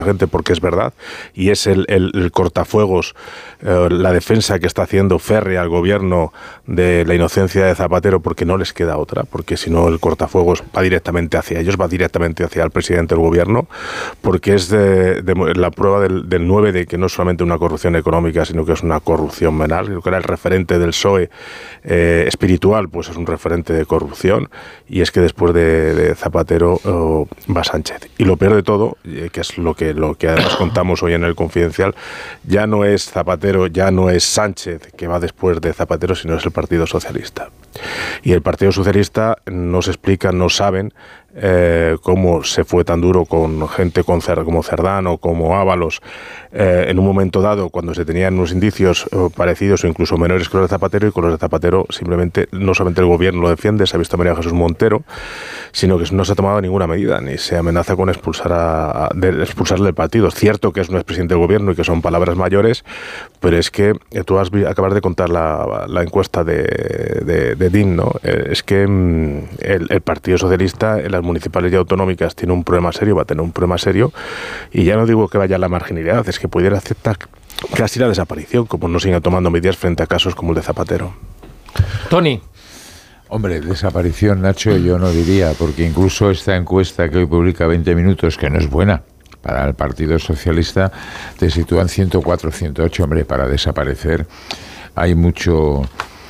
gente porque es verdad, y es el cortafuegos, la defensa que está haciendo férrea al gobierno de la inocencia de Zapatero, porque no les queda otra, porque si no el cortafuegos va directamente hacia ellos, va directamente hacia el presidente del gobierno, porque es la prueba del 9 de que no es solamente una corrupción económica, sino que es una corrupción mental. Creo que era el referente del PSOE espiritual, pues es un referente de corrupción, y es que después de Zapatero va Sánchez. Y lo peor de todo, que es lo que además contamos hoy en el Confidencial, ya no es Zapatero, ya no es Sánchez que va después de Zapatero, sino es el Partido Socialista. Y el Partido Socialista no se explica, no saben cómo se fue tan duro con gente como Cerdán o como Ábalos en un momento dado, cuando se tenían unos indicios parecidos o incluso menores que los de Zapatero, y con los de Zapatero simplemente no solamente el gobierno lo defiende, se ha visto a María Jesús Montero, sino que no se ha tomado ninguna medida, ni se amenaza con expulsarle del partido. Es cierto que es un expresidente del gobierno y que son palabras mayores, pero es que tú acabas de contar la encuesta de DIN, ¿no? Es que el Partido Socialista en las municipales y autonómicas tiene un problema serio, va a tener un problema serio, y ya no digo que vaya a la marginalidad, es que pudiera aceptar casi la desaparición, como no siga tomando medidas frente a casos como el de Zapatero. Tony. Hombre, desaparición, Nacho, yo no diría, porque incluso esta encuesta que hoy publica 20 Minutos, que no es buena para el Partido Socialista, te sitúan 104, 108. Hombre, para desaparecer hay mucho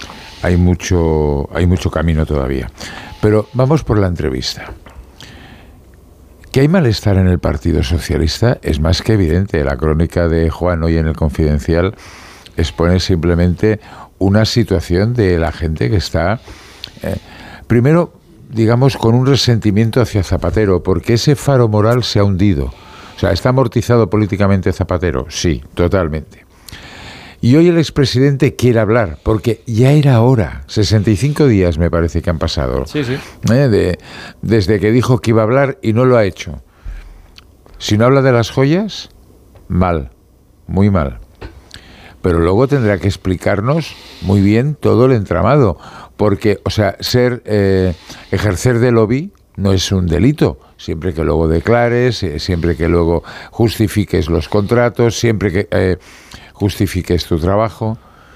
camino todavía. Pero vamos por la entrevista. Que hay malestar en el Partido Socialista es más que evidente. La crónica de Juan hoy en el Confidencial expone simplemente una situación de la gente que está, primero, digamos, con un resentimiento hacia Zapatero, porque ese faro moral se ha hundido. O sea, ¿está amortizado políticamente Zapatero? Sí, totalmente. Y hoy el expresidente quiere hablar, porque ya era hora. 65 días me parece que han pasado. Sí, sí. Desde que dijo que iba a hablar y no lo ha hecho. Si no habla de las joyas, mal, muy mal. Pero luego tendrá que explicarnos muy bien todo el entramado, porque, o sea, ejercer de lobby no es un delito, siempre que luego declares, siempre que luego justifiques los contratos, siempre que justifiques tu trabajo.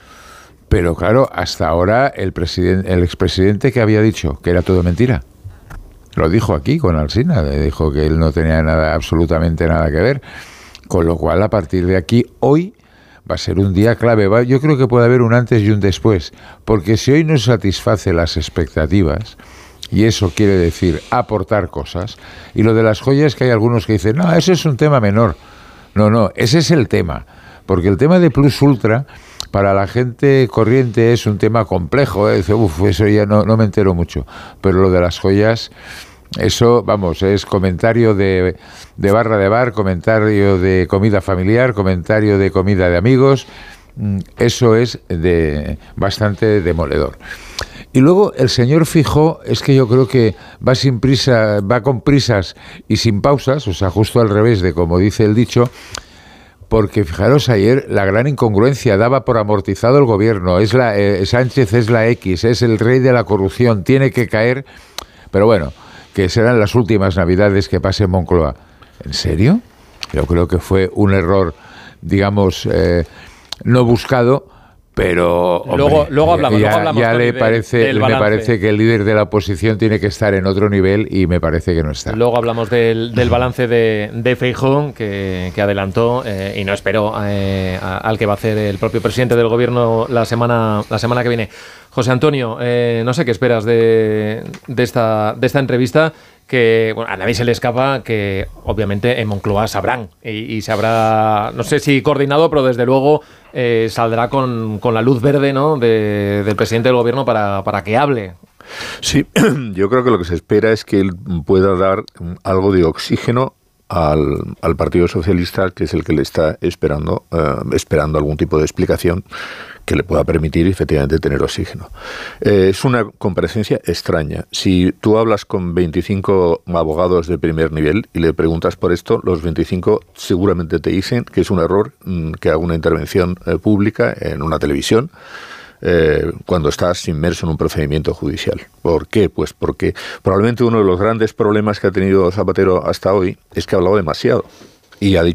Pero claro, hasta ahora el expresidente que había dicho que era todo mentira, lo dijo aquí con Alsina, dijo que él no tenía absolutamente nada que ver, con lo cual a partir de aquí, hoy va a ser un día clave. Yo creo que puede haber un antes y un después, porque si hoy no satisface las expectativas, y eso quiere decir aportar cosas, y lo de las joyas, que hay algunos que dicen, no, eso es un tema menor. No, ese es el tema, porque el tema de Plus Ultra para la gente corriente es un tema complejo, dice, eso ya no me entero mucho, pero lo de las joyas, eso, vamos, es comentario de barra de bar, comentario de comida familiar, comentario de comida de amigos, eso es bastante demoledor. Y luego el señor Feijóo, es que yo creo que va con prisas y sin pausas, o sea, justo al revés de como dice el dicho, porque fijaros ayer la gran incongruencia, daba por amortizado el gobierno, Sánchez es la X, es el rey de la corrupción, tiene que caer, pero bueno, que serán las últimas navidades que pase en Moncloa. ¿En serio? Yo creo que fue un error, digamos, no buscado, pero hombre, luego hablamos. Ya me parece que el líder de la oposición tiene que estar en otro nivel y me parece que no está. Luego hablamos del balance de Feijóo que adelantó y no esperó al que va a hacer el propio presidente del gobierno la semana que viene. José Antonio, no sé qué esperas de esta entrevista, que bueno, a nadie se le escapa que obviamente en Moncloa sabrán y se habrá, no sé si coordinado, pero desde luego saldrá con la luz verde, ¿no?, del presidente del gobierno para que hable. Sí, yo creo que lo que se espera es que él pueda dar algo de oxígeno al Partido Socialista, que es el que le está esperando algún tipo de explicación que le pueda permitir efectivamente tener oxígeno. Es una comparecencia extraña. Si tú hablas con 25 abogados de primer nivel y le preguntas por esto, los 25 seguramente te dicen que es un error que haga una intervención pública en una televisión cuando estás inmerso en un procedimiento judicial. ¿Por qué? Pues porque probablemente uno de los grandes problemas que ha tenido Zapatero hasta hoy es que ha hablado demasiado. y ha dicho